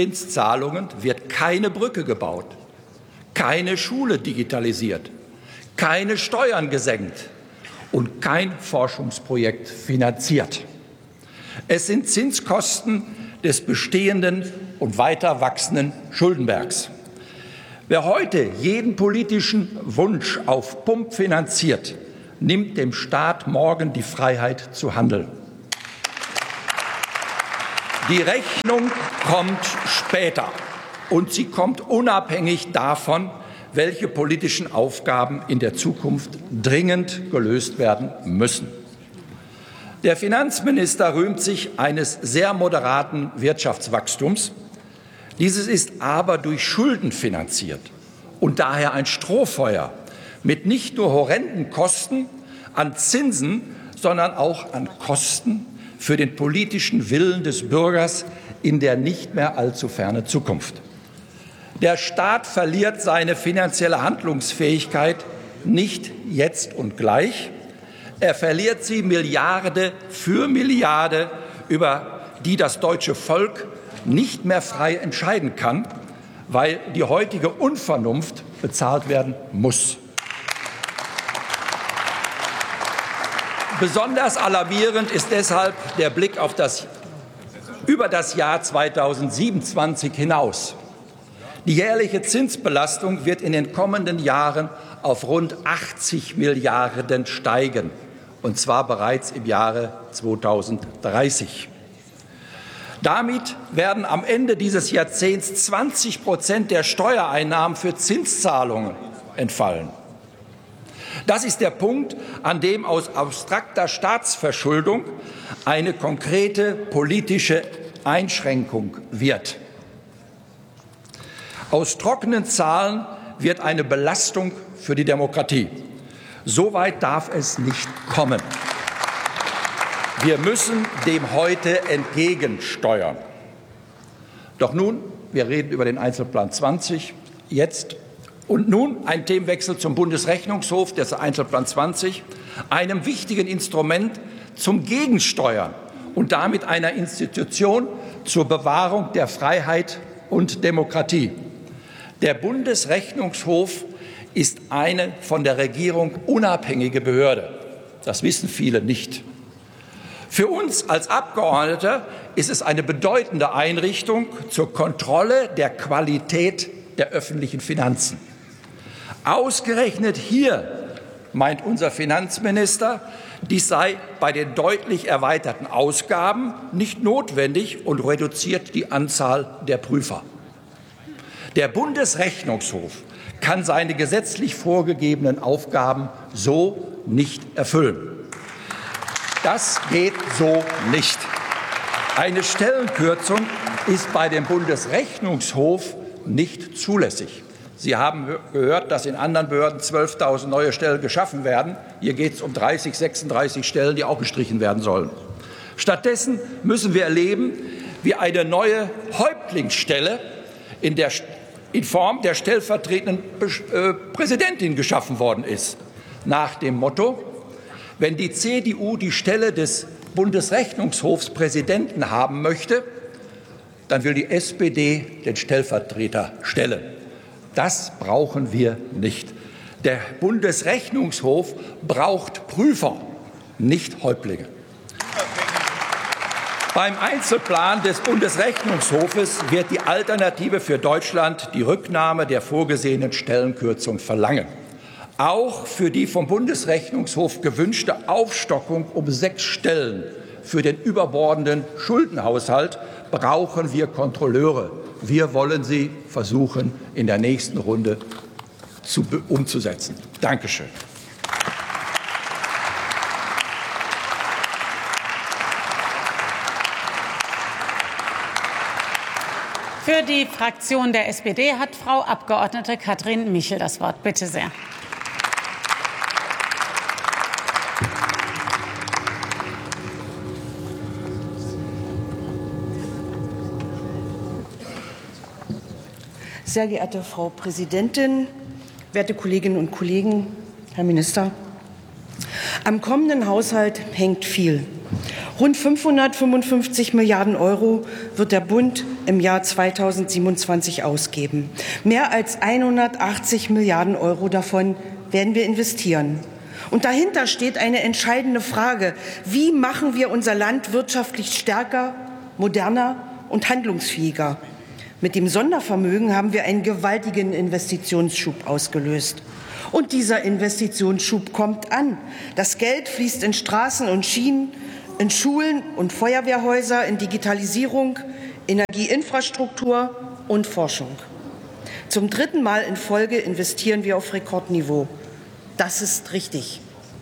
Zinszahlungen wird keine Brücke gebaut, keine Schule digitalisiert, keine Steuern gesenkt und kein Forschungsprojekt finanziert. Es sind Zinskosten des bestehenden und weiter wachsenden Schuldenbergs. Wer heute jeden politischen Wunsch auf Pump finanziert, nimmt dem Staat morgen die Freiheit zu handeln. Die Rechnung kommt später und sie kommt unabhängig davon, welche politischen Aufgaben in der Zukunft dringend gelöst werden müssen. Der Finanzminister rühmt sich eines sehr moderaten Wirtschaftswachstums. Dieses ist aber durch Schulden finanziert und daher ein Strohfeuer mit nicht nur horrenden Kosten an Zinsen, sondern auch an Kosten für den politischen Willen des Bürgers in der nicht mehr allzu fernen Zukunft. Der Staat verliert seine finanzielle Handlungsfähigkeit nicht jetzt und gleich. Er verliert sie Milliarde für Milliarde, über die das deutsche Volk nicht mehr frei entscheiden kann, weil die heutige Unvernunft bezahlt werden muss. Besonders alarmierend ist deshalb der Blick auf das, über das Jahr zweitausendsiebenundzwanzig hinaus. Die jährliche Zinsbelastung wird in den kommenden Jahren auf rund achtzig Milliarden steigen, und zwar bereits im Jahre zweitausenddreißig. Damit werden am Ende dieses Jahrzehnts zwanzig Prozent der Steuereinnahmen für Zinszahlungen entfallen. Das ist der Punkt, an dem aus abstrakter Staatsverschuldung eine konkrete politische Einschränkung wird. Aus trockenen Zahlen wird eine Belastung für die Demokratie. So weit darf es nicht kommen. Wir müssen dem heute entgegensteuern. Doch nun, wir reden über den Einzelplan zwanzig jetzt. Und nun ein Themenwechsel zum Bundesrechnungshof, des Einzelplan zwanzig, einem wichtigen Instrument zum Gegensteuern und damit einer Institution zur Bewahrung der Freiheit und Demokratie. Der Bundesrechnungshof ist eine von der Regierung unabhängige Behörde. Das wissen viele nicht. Für uns als Abgeordnete ist es eine bedeutende Einrichtung zur Kontrolle der Qualität der öffentlichen Finanzen. Ausgerechnet hier meint unser Finanzminister, dies sei bei den deutlich erweiterten Ausgaben nicht notwendig und reduziert die Anzahl der Prüfer. Der Bundesrechnungshof kann seine gesetzlich vorgegebenen Aufgaben so nicht erfüllen. Das geht so nicht. Eine Stellenkürzung ist bei dem Bundesrechnungshof nicht zulässig. Sie haben gehört, dass in anderen Behörden zwölftausend neue Stellen geschaffen werden. Hier geht es um dreißig, sechsunddreißig Stellen, die auch gestrichen werden sollen. Stattdessen müssen wir erleben, wie eine neue Häuptlingsstelle in, der, in Form der stellvertretenden äh, Präsidentin geschaffen worden ist. Nach dem Motto: Wenn die C D U die Stelle des Bundesrechnungshofspräsidenten haben möchte, dann will die S P D den Stellvertreter stellen. Das brauchen wir nicht. Der Bundesrechnungshof braucht Prüfer, nicht Häuptlinge. Beim Einzelplan des Bundesrechnungshofes wird die Alternative für Deutschland die Rücknahme der vorgesehenen Stellenkürzung verlangen. Auch für die vom Bundesrechnungshof gewünschte Aufstockung um sechs Stellen für den überbordenden Schuldenhaushalt brauchen wir Kontrolleure. Wir wollen sie versuchen, in der nächsten Runde zu, umzusetzen. Dankeschön. Für die Fraktion der S P D hat Frau Abgeordnete Katrin Michel das Wort. Bitte sehr. Sehr geehrte Frau Präsidentin, werte Kolleginnen und Kollegen, Herr Minister! Am kommenden Haushalt hängt viel. Rund fünfhundertfünfundfünfzig Milliarden Euro wird der Bund im Jahr zweitausendsiebenundzwanzig ausgeben. Mehr als hundertachtzig Milliarden Euro davon werden wir investieren. Und dahinter steht eine entscheidende Frage. Wie machen wir unser Land wirtschaftlich stärker, moderner und handlungsfähiger? Mit dem Sondervermögen haben wir einen gewaltigen Investitionsschub ausgelöst. Und dieser Investitionsschub kommt an. Das Geld fließt in Straßen und Schienen, in Schulen und Feuerwehrhäuser, in Digitalisierung, Energieinfrastruktur und Forschung. Zum dritten Mal in Folge investieren wir auf Rekordniveau. Das ist richtig.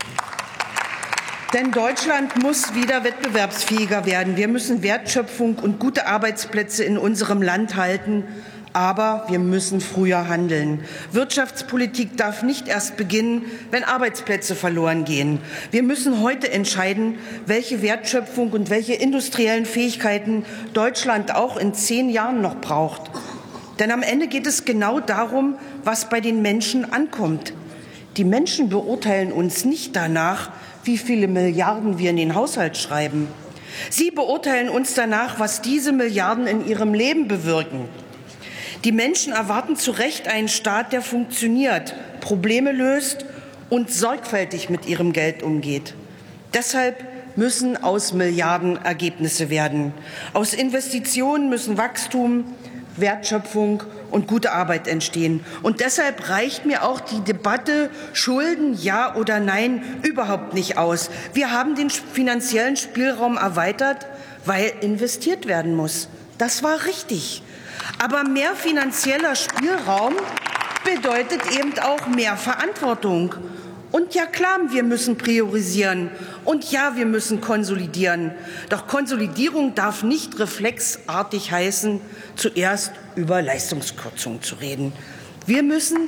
Denn Deutschland muss wieder wettbewerbsfähiger werden. Wir müssen Wertschöpfung und gute Arbeitsplätze in unserem Land halten. Aber wir müssen früher handeln. Wirtschaftspolitik darf nicht erst beginnen, wenn Arbeitsplätze verloren gehen. Wir müssen heute entscheiden, welche Wertschöpfung und welche industriellen Fähigkeiten Deutschland auch in zehn Jahren noch braucht. Denn am Ende geht es genau darum, was bei den Menschen ankommt. Die Menschen beurteilen uns nicht danach, wie viele Milliarden wir in den Haushalt schreiben. Sie beurteilen uns danach, was diese Milliarden in ihrem Leben bewirken. Die Menschen erwarten zu Recht einen Staat, der funktioniert, Probleme löst und sorgfältig mit ihrem Geld umgeht. Deshalb müssen aus Milliarden Ergebnisse werden. Aus Investitionen müssen Wachstum, Wertschöpfung und gute Arbeit entstehen. Und deshalb reicht mir auch die Debatte Schulden ja oder nein überhaupt nicht aus. Wir haben den finanziellen Spielraum erweitert, weil investiert werden muss. Das war richtig. Aber mehr finanzieller Spielraum bedeutet eben auch mehr Verantwortung. Und ja klar, wir müssen priorisieren. Und ja, wir müssen konsolidieren. Doch Konsolidierung darf nicht reflexartig heißen, zuerst über Leistungskürzungen zu reden. Wir müssen,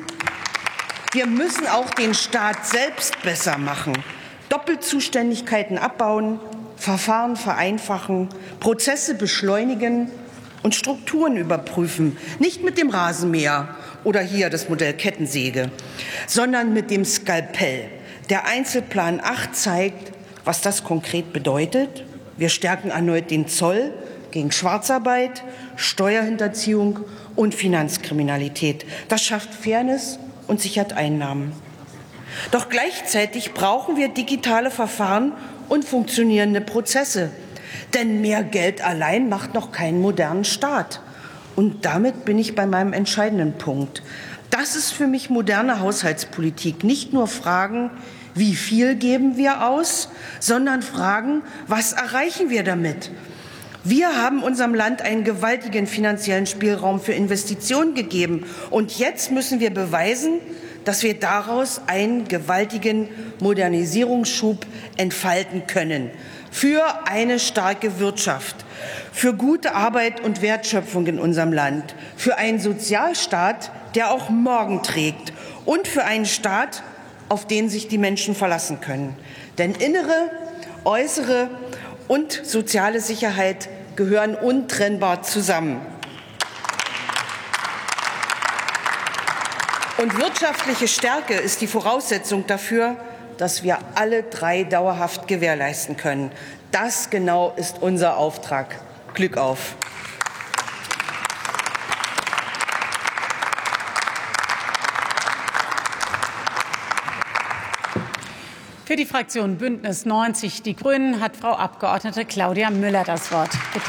wir müssen auch den Staat selbst besser machen. Doppelzuständigkeiten abbauen, Verfahren vereinfachen, Prozesse beschleunigen und Strukturen überprüfen. Nicht mit dem Rasenmäher oder hier das Modell Kettensäge, sondern mit dem Skalpell. Der Einzelplan acht zeigt, was das konkret bedeutet. Wir stärken erneut den Zoll gegen Schwarzarbeit, Steuerhinterziehung und Finanzkriminalität. Das schafft Fairness und sichert Einnahmen. Doch gleichzeitig brauchen wir digitale Verfahren und funktionierende Prozesse. Denn mehr Geld allein macht noch keinen modernen Staat. Und damit bin ich bei meinem entscheidenden Punkt. Das ist für mich moderne Haushaltspolitik. Nicht nur Fragen, wie viel geben wir aus, sondern Fragen, was erreichen wir damit? Wir haben unserem Land einen gewaltigen finanziellen Spielraum für Investitionen gegeben. Und jetzt müssen wir beweisen, dass wir daraus einen gewaltigen Modernisierungsschub entfalten können. Für eine starke Wirtschaft, für gute Arbeit und Wertschöpfung in unserem Land, für einen Sozialstaat, der auch morgen trägt und für einen Staat, auf den sich die Menschen verlassen können. Denn innere, äußere und soziale Sicherheit gehören untrennbar zusammen. Und wirtschaftliche Stärke ist die Voraussetzung dafür, dass wir alle drei dauerhaft gewährleisten können. Das genau ist unser Auftrag. Glück auf! Für die Fraktion Bündnis neunzig Die Grünen hat Frau Abgeordnete Claudia Müller das Wort. Bitte.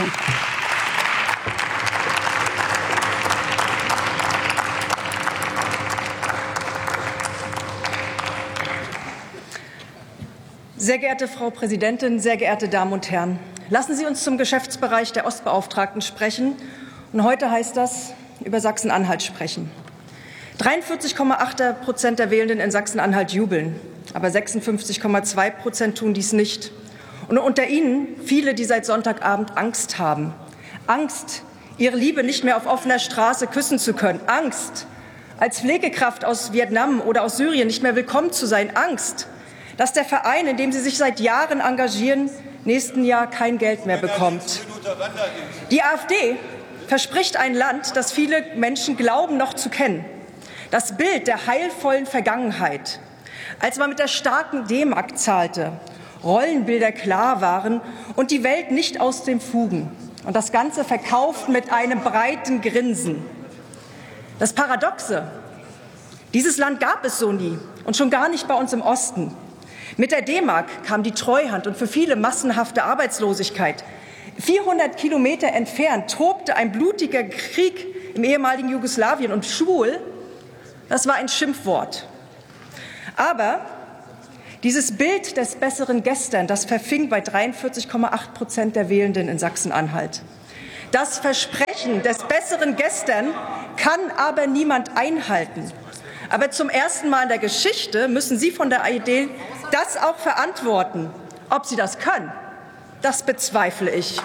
Sehr geehrte Frau Präsidentin, sehr geehrte Damen und Herren! Lassen Sie uns zum Geschäftsbereich der Ostbeauftragten sprechen. Und heute heißt das, über Sachsen-Anhalt sprechen. dreiundvierzig Komma acht Prozent der Wählenden in Sachsen-Anhalt jubeln, aber sechsundfünfzig Komma zwei Prozent tun dies nicht. Und unter ihnen viele, die seit Sonntagabend Angst haben. Angst, ihre Liebe nicht mehr auf offener Straße küssen zu können. Angst, als Pflegekraft aus Vietnam oder aus Syrien nicht mehr willkommen zu sein. Angst, dass der Verein, in dem sie sich seit Jahren engagieren, nächsten Jahr kein Geld mehr bekommt. Die AfD verspricht ein Land, das viele Menschen glauben, noch zu kennen. Das Bild der heilvollen Vergangenheit, als man mit der starken D-Mark zahlte, Rollenbilder klar waren und die Welt nicht aus dem Fugen. Und das Ganze verkauft mit einem breiten Grinsen. Das Paradoxe: Dieses Land gab es so nie und schon gar nicht bei uns im Osten. Mit der D-Mark kam die Treuhand und für viele massenhafte Arbeitslosigkeit. vierhundert Kilometer entfernt tobte ein blutiger Krieg im ehemaligen Jugoslawien und schwul, das war ein Schimpfwort. Aber dieses Bild des besseren Gestern, das verfing bei dreiundvierzig Komma acht Prozent der Wählenden in Sachsen-Anhalt. Das Versprechen des besseren Gestern kann aber niemand einhalten. Aber zum ersten Mal in der Geschichte müssen Sie von der A R D das auch verantworten. Ob Sie das können, das bezweifle ich.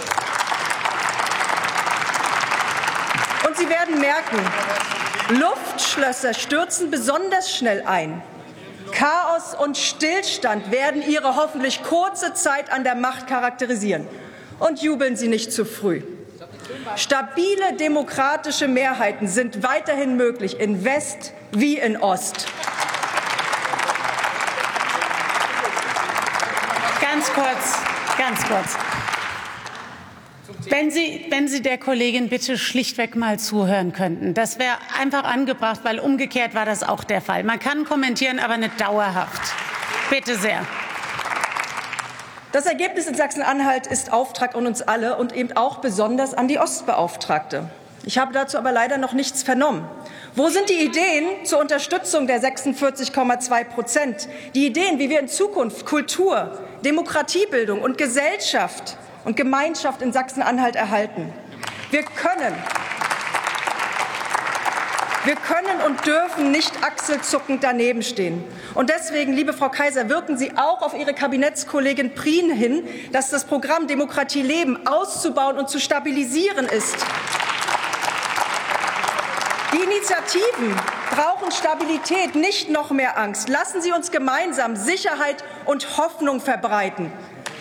Und Sie werden merken, Luftschlösser stürzen besonders schnell ein. Chaos und Stillstand werden Ihre hoffentlich kurze Zeit an der Macht charakterisieren. Und jubeln Sie nicht zu früh. Stabile demokratische Mehrheiten sind weiterhin möglich in West wie in Ost. Ganz kurz, ganz kurz. Wenn Sie, wenn Sie der Kollegin bitte schlichtweg mal zuhören könnten. Das wäre einfach angebracht, weil umgekehrt war das auch der Fall. Man kann kommentieren, aber nicht dauerhaft. Bitte sehr. Das Ergebnis in Sachsen-Anhalt ist Auftrag an uns alle und eben auch besonders an die Ostbeauftragte. Ich habe dazu aber leider noch nichts vernommen. Wo sind die Ideen zur Unterstützung der sechsundvierzig Komma zwei Prozent? Die Ideen, wie wir in Zukunft Kultur, Demokratiebildung und Gesellschaft und Gemeinschaft in Sachsen-Anhalt erhalten. Wir können, wir können und dürfen nicht achselzuckend daneben stehen. Und deswegen, liebe Frau Kaiser, wirken Sie auch auf Ihre Kabinettskollegin Prien hin, dass das Programm Demokratie leben auszubauen und zu stabilisieren ist. Die Initiativen brauchen Stabilität, nicht noch mehr Angst. Lassen Sie uns gemeinsam Sicherheit und Hoffnung verbreiten.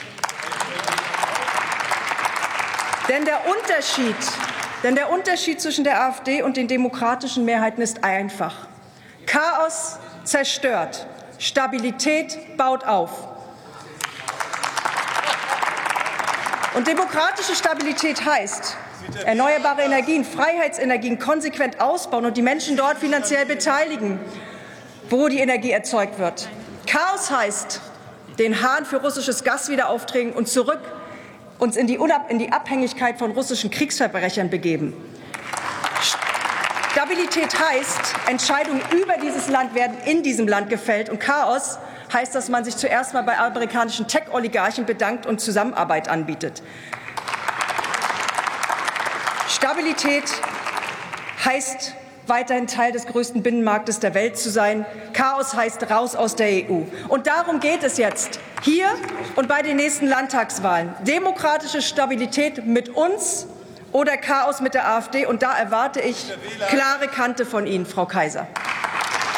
Denn der Unterschied, denn der Unterschied zwischen der AfD und den demokratischen Mehrheiten ist einfach. Chaos zerstört, Stabilität baut auf. Und demokratische Stabilität heißt, erneuerbare Energien, Freiheitsenergien konsequent ausbauen und die Menschen dort finanziell beteiligen, wo die Energie erzeugt wird. Chaos heißt, den Hahn für russisches Gas wieder aufdrehen und zurück uns in die, Unab- in die Abhängigkeit von russischen Kriegsverbrechern begeben. Stabilität heißt, Entscheidungen über dieses Land werden in diesem Land gefällt. Und Chaos heißt, dass man sich zuerst mal bei amerikanischen Tech-Oligarchen bedankt und Zusammenarbeit anbietet. Stabilität heißt, weiterhin Teil des größten Binnenmarktes der Welt zu sein. Chaos heißt raus aus der E U. Und darum geht es jetzt hier und bei den nächsten Landtagswahlen. Demokratische Stabilität mit uns oder Chaos mit der AfD. Und da erwarte ich klare Kante von Ihnen, Frau Kaiser.